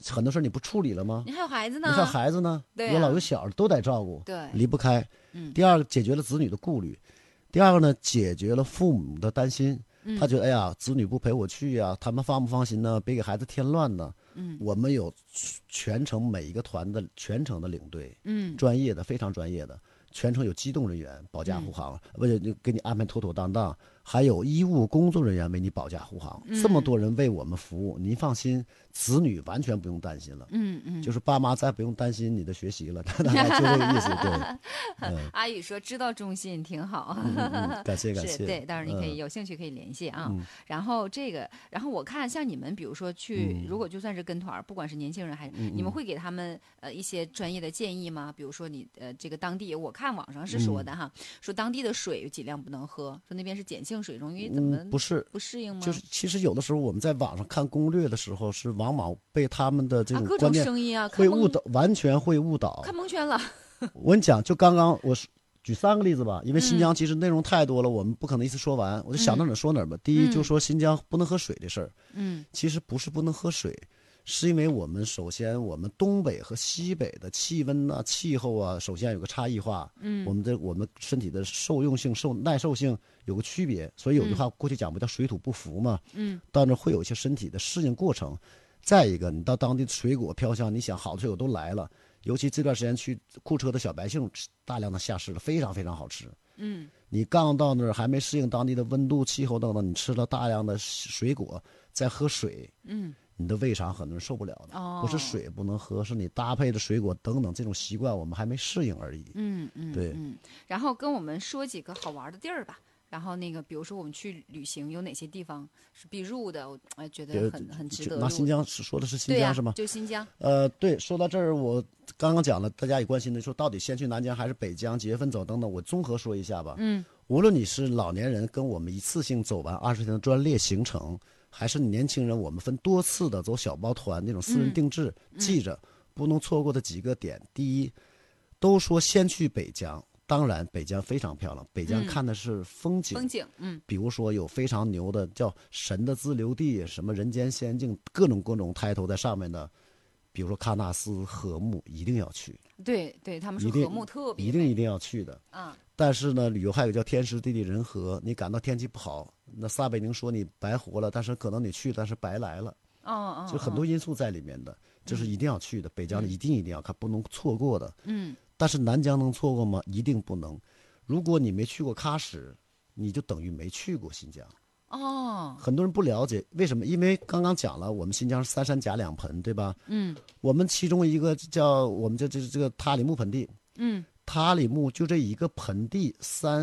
很多事你不处理了吗？ 你还有孩子呢， 你还有孩子呢， 对、啊， 有老有小都得照顾， 对， 离不开。第二个解决了子女的顾虑，第二个呢解决了父母的担心。他觉得哎呀，子女不陪我去呀，他们放不放心呢？别给孩子添乱呢。我们有全程每一个团的全程的领队，专业的非常专业的，全程有机动人员保驾护航，为了给你安排妥妥当当，还有医务工作人员为你保驾护航。这么多人为我们服务，您放心，子女完全不用担心了。就是爸妈再不用担心你的学习了，大概就这个意思。对， 阿宇说知道中信挺好， 感谢感谢。 对，到时候你可以有兴趣可以联系啊。然后我看像你们比如说去，如果就算是跟团，不管是年轻人还是你们会给他们一些专业的建议吗？比如说你这个当地，我看网上是说的哈，说当地的水尽量不能喝，说那边是碱性水，容易怎么不是不适应吗？ 就是其实有的时候我们在网上看攻略的时候，是往往被他们的这种各种声音啊会误导，完全会误导， 看蒙圈了。 我跟你讲，就刚刚我举3个例子吧，因为新疆其实内容太多了，我们不可能一次说完，我就想到哪儿说哪儿吧。第一，就说新疆不能喝水这事儿，其实不是不能喝水，是因为我们首先我们东北和西北的气温啊、气候啊，首先有个差异化，我们身体的受用性、耐受性有个区别，所以有句话过去讲不叫水土不服嘛，到那会有一些身体的适应过程。再一个，你到当地的水果飘香，你想好的水果都来了，尤其这段时间去库车的小白杏大量的下市了，非常非常好吃。你刚到那儿还没适应当地的温度、气候等等，你吃了大量的水果，再喝水，你的胃肠很多人受不了的。不是水不能喝，是你搭配的水果等等这种习惯我们还没适应而已。对。 然后跟我们说几个好玩的地儿吧。然后比如说我们去旅行有哪些地方是必入的？我觉得很值得入。 拿新疆说的是新疆是吗？ 就新疆。 对，说到这儿，我刚刚讲了，大家也关心的说，到底先去南疆还是北疆？几月份走等等，我综合说一下吧。无论你是老年人跟我们一次性走完20天的专列行程，还是你年轻人，我们分多次的走小包团那种私人定制，记着不能错过的几个点。第一，都说先去北疆。当然，北疆非常漂亮。北疆看的是风景，比如说有非常牛的叫神的自留地，什么人间仙境，各种抬头在上面的，比如说喀纳斯禾木，一定要去。 对，他们说禾木特别一定要去的。但是呢，旅游还有叫天时地利人和，你感到天气不好，那撒贝宁说你白活了，但是可能你去，但是白来了。就很多因素在里面的，这是一定要去的。北疆一定要看，不能错过的。但是南疆能错过吗？一定不能。如果你没去过喀什，你就等于没去过新疆。很多人不了解为什么？因为刚刚讲了，我们新疆是3山甲2盆，对吧？我们其中一个叫我们这个塔里木盆地，塔里木就这一个盆地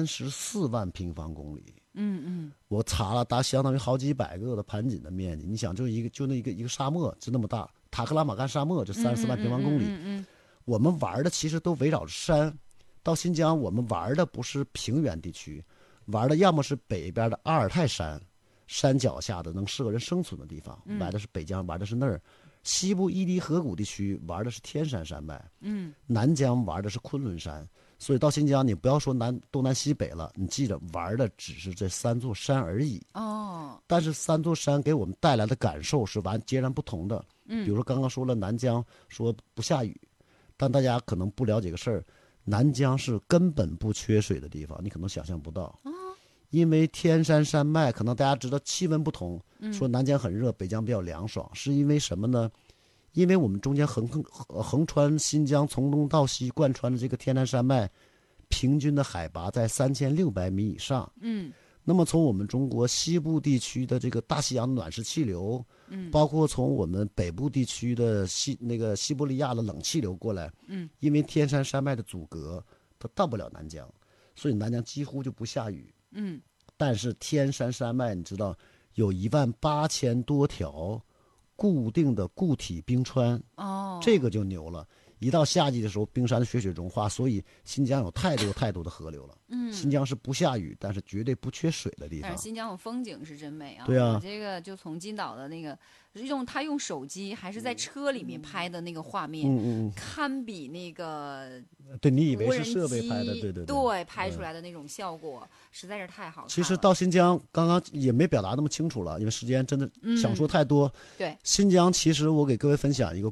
34万平方公里。我查了，相当于好几百个的盘锦的面积。你想，就那一个沙漠，就那么大，塔克拉玛干沙漠就34万平方公里。我们玩的其实都围绕着山，到新疆我们玩的不是平原地区，玩的要么是北边的阿尔泰山，山脚下的能适合人生存的地方，玩的是北疆，玩的是那儿。西部伊犁河谷地区玩的是天山山脉，南疆玩的是昆仑山。所以到新疆你不要说东南西北了，你记着玩的只是这3座山而已。但是3座山给我们带来的感受是截然不同的。比如说刚刚说了南疆说不下雨，但大家可能不了解个事儿，南疆是根本不缺水的地方，你可能想象不到。因为天山山脉，可能大家知道气温不同，说南疆很热，北疆比较凉爽，是因为什么呢？因为我们中间横穿新疆从东到西贯穿的这个天山山脉，平均的海拔在3600米以上。那么从我们中国西部地区的这个大西洋暖湿气流，包括从我们北部地区的西伯利亚的冷气流过来，因为天山山脉的阻隔，它到不了南疆，所以南疆几乎就不下雨。但是天山山脉你知道有18000多条固定的固体冰川，这个就牛了。一到夏季的时候，冰山的雪融化，所以新疆有太多的河流了。新疆是不下雨，但是绝对不缺水的地方。 但是新疆有风景是真美啊！ 对啊， 我这个就从金岛的那个他用手机还是在车里面拍的那个画面，堪比那个对你以为是设备拍的， 对拍出来的那种效果，实在是太好看了。 其实到新疆刚刚也没表达那么清楚了，因为时间真的想说太多。 对， 新疆其实我给各位分享一个